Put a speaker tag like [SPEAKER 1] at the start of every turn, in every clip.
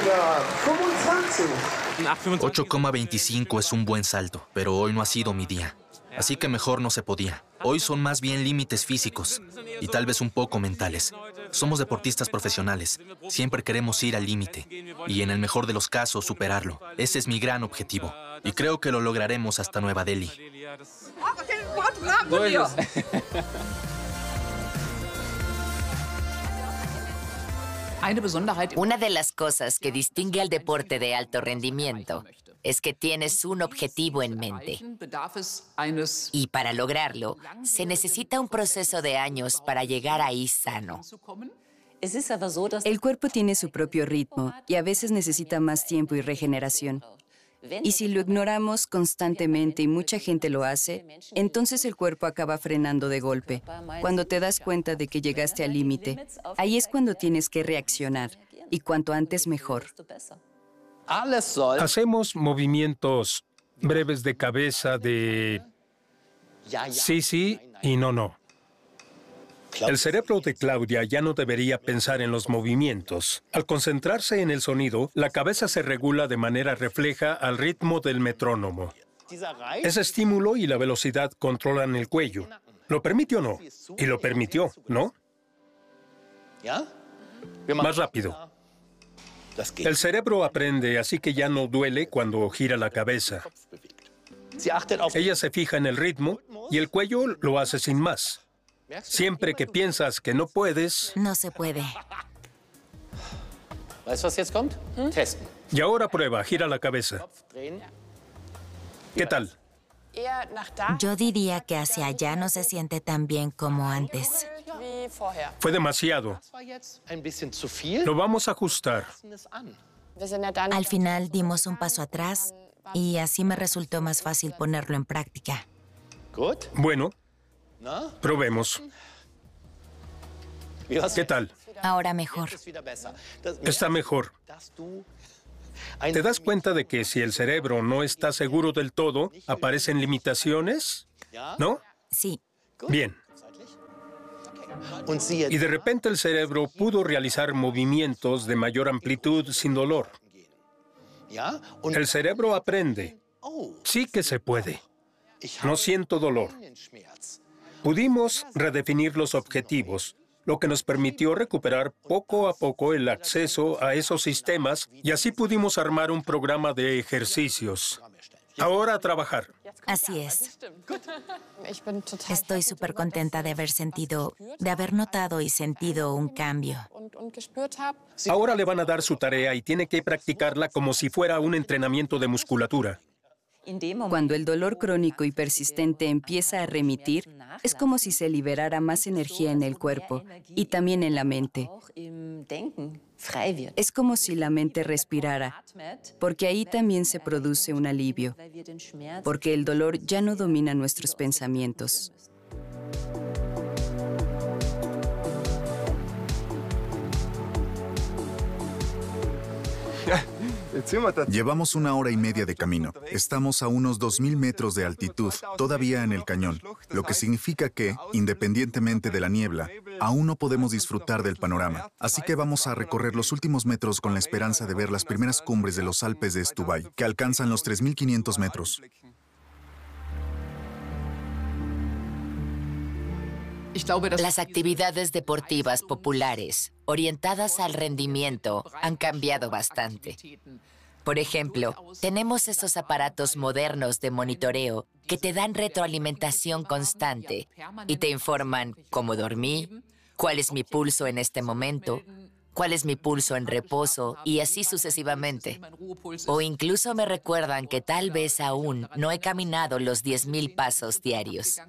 [SPEAKER 1] 8,25 es un buen salto, pero hoy no ha sido mi día. Así que mejor no se podía. Hoy son más bien límites físicos y tal vez un poco mentales. Somos deportistas profesionales. Siempre queremos ir al límite y, en el mejor de los casos, superarlo. Ese es mi gran objetivo. Y creo que lo lograremos hasta Nueva Delhi.
[SPEAKER 2] Una de las cosas que distingue al deporte de alto rendimiento es que tienes un objetivo en mente. Y para lograrlo, se necesita un proceso de años para llegar ahí sano.
[SPEAKER 3] El cuerpo tiene su propio ritmo y a veces necesita más tiempo y regeneración. Y si lo ignoramos constantemente y mucha gente lo hace, entonces el cuerpo acaba frenando de golpe. Cuando te das cuenta de que llegaste al límite, ahí es cuando tienes que reaccionar. Y cuanto antes, mejor.
[SPEAKER 4] Hacemos movimientos breves de cabeza de sí, sí y no, no. El cerebro de Claudia ya no debería pensar en los movimientos. Al concentrarse en el sonido, la cabeza se regula de manera refleja al ritmo del metrónomo. Ese estímulo y la velocidad controlan el cuello. ¿Lo permite o no? Y lo permitió, ¿no? Más rápido. El cerebro aprende, así que ya no duele cuando gira la cabeza. Ella se fija en el ritmo y el cuello lo hace sin más. Siempre que piensas que no puedes...
[SPEAKER 2] No se puede.
[SPEAKER 4] Y ahora prueba, gira la cabeza. ¿Qué tal?
[SPEAKER 2] Yo diría que hacia allá no se siente tan bien como antes.
[SPEAKER 4] Fue demasiado. Lo vamos a ajustar.
[SPEAKER 2] Al final dimos un paso atrás y así me resultó más fácil ponerlo en práctica.
[SPEAKER 4] Bueno, probemos. ¿Qué tal?
[SPEAKER 2] Ahora mejor.
[SPEAKER 4] Está mejor. ¿Te das cuenta de que si el cerebro no está seguro del todo, aparecen limitaciones? ¿No?
[SPEAKER 2] Sí.
[SPEAKER 4] Bien. Y de repente el cerebro pudo realizar movimientos de mayor amplitud sin dolor. El cerebro aprende. Sí que se puede. No siento dolor. Pudimos redefinir los objetivos, lo que nos permitió recuperar poco a poco el acceso a esos sistemas y así pudimos armar un programa de ejercicios. Ahora a trabajar.
[SPEAKER 2] Así es. Estoy súper contenta de haber notado y sentido un cambio.
[SPEAKER 4] Ahora le van a dar su tarea y tiene que practicarla como si fuera un entrenamiento de musculatura.
[SPEAKER 3] Cuando el dolor crónico y persistente empieza a remitir, es como si se liberara más energía en el cuerpo y también en la mente. Es como si la mente respirara, porque ahí también se produce un alivio, porque el dolor ya no domina nuestros pensamientos.
[SPEAKER 5] Llevamos 1 hora y media de camino. Estamos a unos 2.000 metros de altitud, todavía en el cañón, lo que significa que, independientemente de la niebla, aún no podemos disfrutar del panorama. Así que vamos a recorrer los últimos metros con la esperanza de ver las primeras cumbres de los Alpes de Stubai, que alcanzan los 3.500 metros.
[SPEAKER 2] Las actividades deportivas populares orientadas al rendimiento han cambiado bastante. Por ejemplo, tenemos esos aparatos modernos de monitoreo que te dan retroalimentación constante y te informan cómo dormí, cuál es mi pulso en este momento, cuál es mi pulso en reposo y así sucesivamente. O incluso me recuerdan que tal vez aún no he caminado los 10.000 pasos diarios.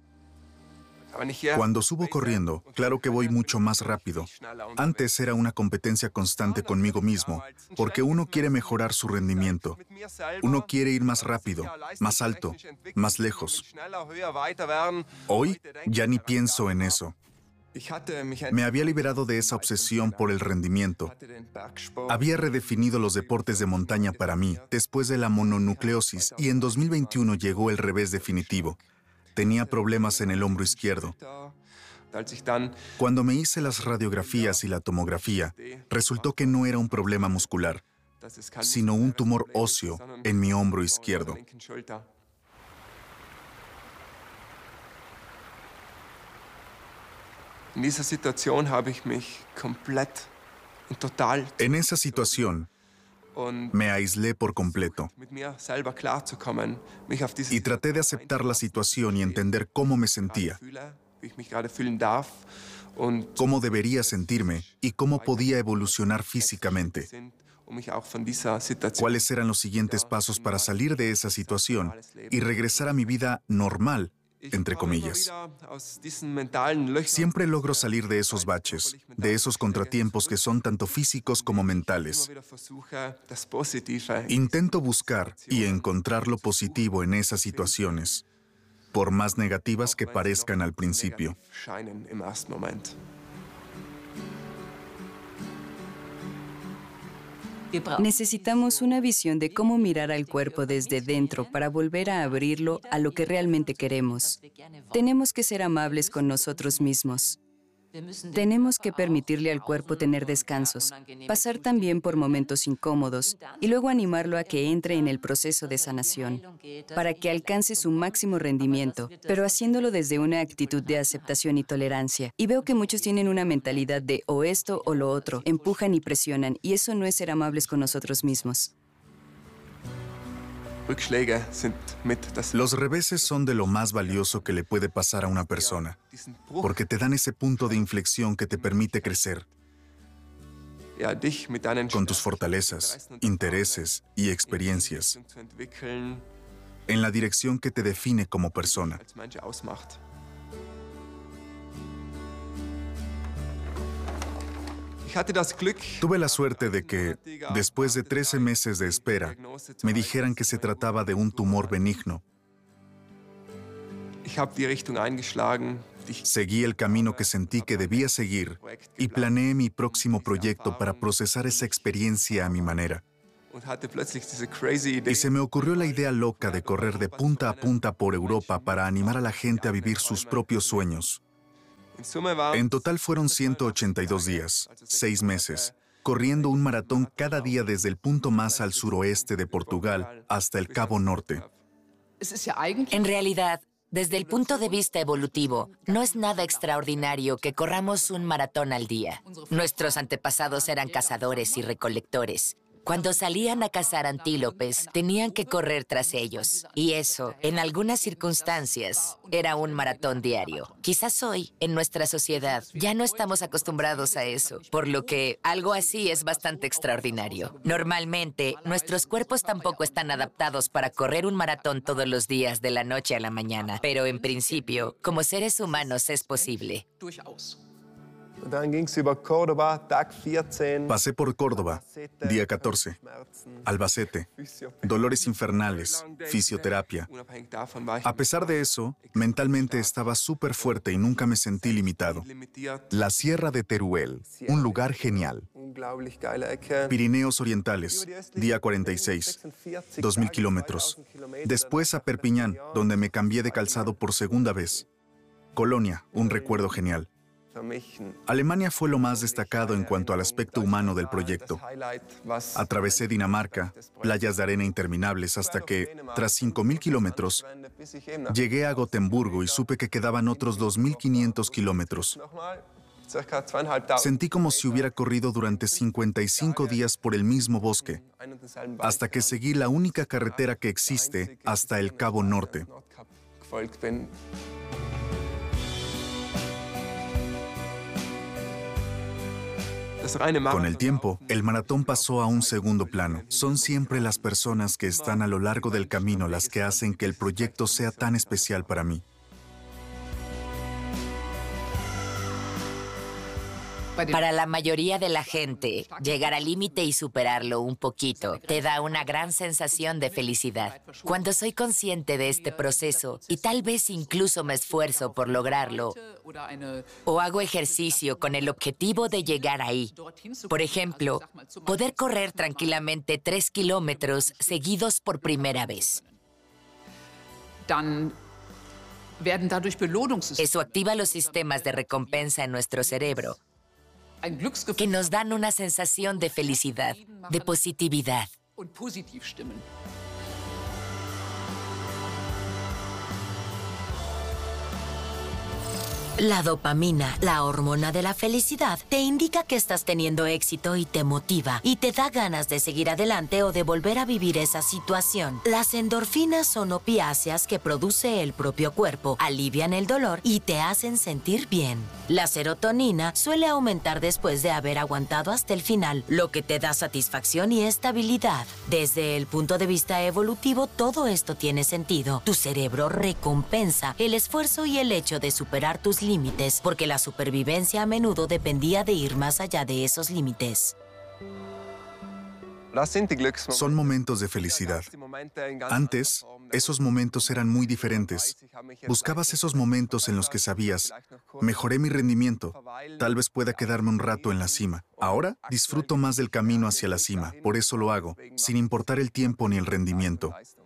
[SPEAKER 5] Cuando subo corriendo, claro que voy mucho más rápido. Antes era una competencia constante conmigo mismo, porque uno quiere mejorar su rendimiento. Uno quiere ir más rápido, más alto, más lejos. Hoy ya ni pienso en eso. Me había liberado de esa obsesión por el rendimiento. Había redefinido los deportes de montaña para mí después de la mononucleosis y en 2021 llegó el revés definitivo. Tenía problemas en el hombro izquierdo. Cuando me hice las radiografías y la tomografía, resultó que no era un problema muscular, sino un tumor óseo en mi hombro izquierdo. En esa situación, me aislé por completo y traté de aceptar la situación y entender cómo me sentía, cómo debería sentirme y cómo podía evolucionar físicamente. ¿Cuáles eran los siguientes pasos para salir de esa situación y regresar a mi vida normal, entre comillas? Siempre logro salir de esos baches, de esos contratiempos que son tanto físicos como mentales. Intento buscar y encontrar lo positivo en esas situaciones, por más negativas que parezcan al principio.
[SPEAKER 3] Necesitamos una visión de cómo mirar al cuerpo desde dentro para volver a abrirlo a lo que realmente queremos. Tenemos que ser amables con nosotros mismos. Tenemos que permitirle al cuerpo tener descansos, pasar también por momentos incómodos y luego animarlo a que entre en el proceso de sanación, para que alcance su máximo rendimiento, pero haciéndolo desde una actitud de aceptación y tolerancia. Y veo que muchos tienen una mentalidad de o esto o lo otro, empujan y presionan, y eso no es ser amables con nosotros mismos.
[SPEAKER 5] Los reveses son de lo más valioso que le puede pasar a una persona, porque te dan ese punto de inflexión que te permite crecer con tus fortalezas, intereses y experiencias en la dirección que te define como persona. Tuve la suerte de que, después de 13 meses de espera, me dijeran que se trataba de un tumor benigno. Seguí el camino que sentí que debía seguir y planeé mi próximo proyecto para procesar esa experiencia a mi manera. Y se me ocurrió la idea loca de correr de punta a punta por Europa para animar a la gente a vivir sus propios sueños. En total fueron 182 días, 6 meses, corriendo un maratón cada día desde el punto más al suroeste de Portugal hasta el Cabo Norte.
[SPEAKER 2] En realidad, desde el punto de vista evolutivo, no es nada extraordinario que corramos un maratón al día. Nuestros antepasados eran cazadores y recolectores. Cuando salían a cazar antílopes, tenían que correr tras ellos. Y eso, en algunas circunstancias, era un maratón diario. Quizás hoy, en nuestra sociedad, ya no estamos acostumbrados a eso, por lo que algo así es bastante extraordinario. Normalmente, nuestros cuerpos tampoco están adaptados para correr un maratón todos los días de la noche a la mañana. Pero en principio, como seres humanos es posible.
[SPEAKER 5] Pasé por Córdoba, día 14, Albacete, dolores infernales, fisioterapia. A pesar de eso, mentalmente estaba súper fuerte y nunca me sentí limitado. La Sierra de Teruel, un lugar genial. Pirineos Orientales, día 46, 2.000 kilómetros. Después a Perpiñán, donde me cambié de calzado por segunda vez. Colonia, un recuerdo genial. Alemania fue lo más destacado en cuanto al aspecto humano del proyecto. Atravesé Dinamarca, playas de arena interminables, hasta que, tras 5.000 kilómetros, llegué a Gotemburgo y supe que quedaban otros 2.500 kilómetros. Sentí como si hubiera corrido durante 55 días por el mismo bosque, hasta que seguí la única carretera que existe hasta el Cabo Norte. Con el tiempo, el maratón pasó a un segundo plano. Son siempre las personas que están a lo largo del camino las que hacen que el proyecto sea tan especial para mí.
[SPEAKER 2] Para la mayoría de la gente, llegar al límite y superarlo un poquito te da una gran sensación de felicidad. Cuando soy consciente de este proceso y tal vez incluso me esfuerzo por lograrlo o hago ejercicio con el objetivo de llegar ahí, por ejemplo, poder correr tranquilamente 3 kilómetros seguidos por primera vez. Eso activa los sistemas de recompensa en nuestro cerebro, que nos dan una sensación de felicidad, de positividad. La dopamina, la hormona de la felicidad, te indica que estás teniendo éxito y te motiva, y te da ganas de seguir adelante o de volver a vivir esa situación. Las endorfinas son opiáceas que produce el propio cuerpo, alivian el dolor y te hacen sentir bien. La serotonina suele aumentar después de haber aguantado hasta el final, lo que te da satisfacción y estabilidad. Desde el punto de vista evolutivo, todo esto tiene sentido. Tu cerebro recompensa el esfuerzo y el hecho de superar tus límites, porque la supervivencia a menudo dependía de ir más allá de esos límites.
[SPEAKER 5] Son momentos de felicidad. Antes, esos momentos eran muy diferentes. Buscabas esos momentos en los que sabías, mejoré mi rendimiento, tal vez pueda quedarme un rato en la cima. Ahora, disfruto más del camino hacia la cima, por eso lo hago, sin importar el tiempo ni el rendimiento.